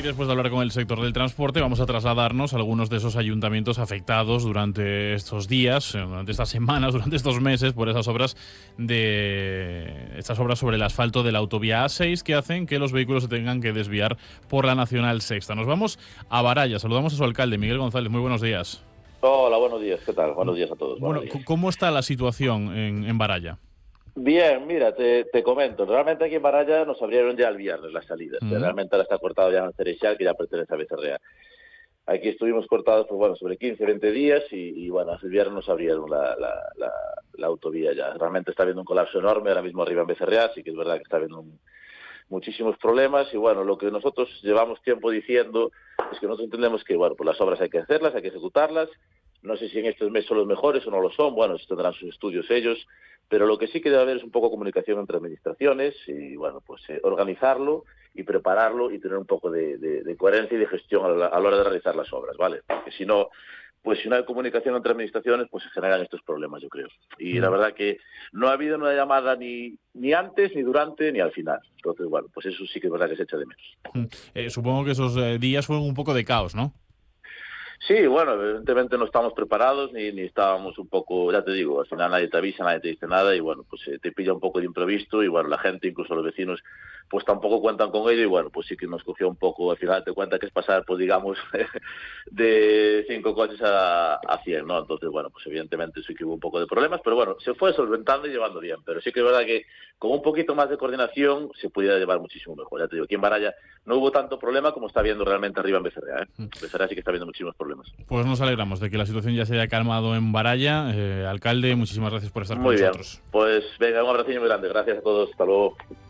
después de hablar con el sector del transporte, vamos a trasladarnos a algunos de esos ayuntamientos afectados durante estos días, durante estas semanas, durante estos meses, por esas obras sobre el asfalto de la autovía A6 que hacen que los vehículos se tengan que desviar por la Nacional Sexta. Nos vamos a Baralla. Saludamos a su alcalde, Miguel González. Muy buenos días. Hola, buenos días. ¿Qué tal? Buenos días a todos. Bueno, ¿cómo está la situación en Baralla? Bien, mira, te comento. Realmente aquí en Baralla nos abrieron ya el viernes las salidas. Realmente ahora está cortado ya en Cereixal, que ya pertenece a Becerrea. Aquí estuvimos cortados sobre 15, 20 días y bueno, el viernes nos abrieron la autovía ya. Realmente está habiendo un colapso enorme ahora mismo arriba en Becerrea, sí que es verdad que está habiendo muchísimos problemas y bueno, lo que nosotros llevamos tiempo diciendo es que nosotros entendemos que bueno, pues las obras hay que hacerlas, hay que ejecutarlas. No sé si en estos meses son los mejores o no lo son, bueno, tendrán sus estudios ellos, pero lo que sí que debe haber es un poco de comunicación entre administraciones y, bueno, pues organizarlo y prepararlo y tener un poco de coherencia y de gestión a la hora de realizar las obras, ¿vale? Porque si no, pues si no hay comunicación entre administraciones, pues se generan estos problemas, yo creo. Y la verdad que no ha habido una llamada ni antes, ni durante, ni al final. Entonces, bueno, pues eso sí que es verdad que se echa de menos. Supongo que esos días fueron un poco de caos, ¿no? Sí, bueno, evidentemente no estamos preparados ni estábamos un poco, ya te digo, al final nadie te avisa, nadie te dice nada y bueno, pues te pilla un poco de imprevisto y bueno, la gente, incluso los vecinos, pues tampoco cuentan con ello y bueno, pues sí que nos cogió un poco, al final te cuenta que es pasar, pues digamos, de 5 coches a 100, ¿no? Entonces, bueno, pues evidentemente sí que hubo un poco de problemas, pero bueno, se fue solventando y llevando bien, pero sí que es verdad que con un poquito más de coordinación se pudiera llevar muchísimo mejor, ya te digo, aquí en Baralla no hubo tanto problema como está viendo realmente arriba en Becerrea, ¿eh? Becerrea sí que está viendo muchísimos problemas. Pues nos alegramos de que la situación ya se haya calmado en Baralla. Alcalde, muchísimas gracias por estar con nosotros. Muy bien, pues venga, un abrazo muy grande, gracias a todos, hasta luego.